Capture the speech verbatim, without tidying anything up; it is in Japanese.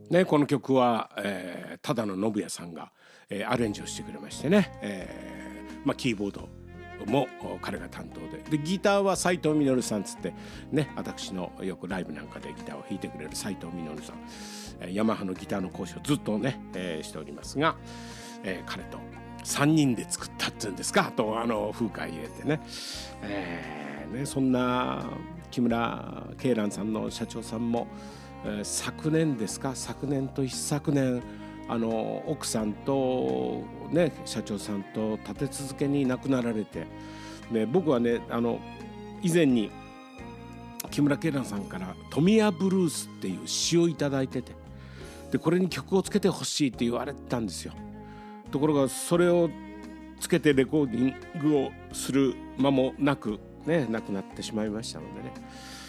ね、この曲は、えー、ただの信也さんが、えー、アレンジをしてくれましてね、えーまあ、キーボードも彼が担当で、でギターは斉藤実さんつってね、私のよくライブなんかでギターを弾いてくれる斉藤実さん、えー、ヤマハのギターの講師をずっとね、えー、しておりますが、えー、彼とさんにんで作ったっていうんですかと、あの風花入れてね、えー、ねそんな木村恵蘭さんの社長さんも、えー、昨年ですか昨年と一昨年あの奥さんと、ね、社長さんと立て続けに亡くなられて、ね、僕はねあの以前に木村恵蘭さんから富谷ブルースっていう詩をいただいてて、でこれに曲をつけてほしいって言われてたんですよ。ところがそれをつけてレコーディングをする間もなく、ね、亡くなってしまいましたのでね、